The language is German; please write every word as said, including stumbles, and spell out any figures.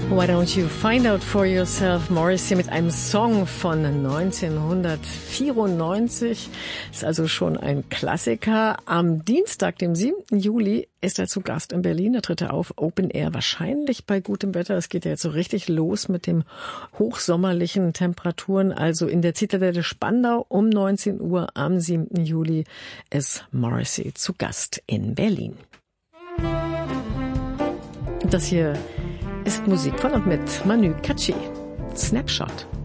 Why don't you find out for yourself? Morrissey mit einem Song von neunzehnhundertvierundneunzig. Ist also schon ein Klassiker. Am Dienstag, dem siebten Juli, ist er zu Gast in Berlin. Da tritt er auf Open Air, wahrscheinlich bei gutem Wetter. Es geht ja jetzt so richtig los mit den hochsommerlichen Temperaturen. Also in der Zitadelle Spandau um neunzehn Uhr am siebten Juli ist Morrissey zu Gast in Berlin. Das hier ist Musik von und mit Manu Katché. Snapshot.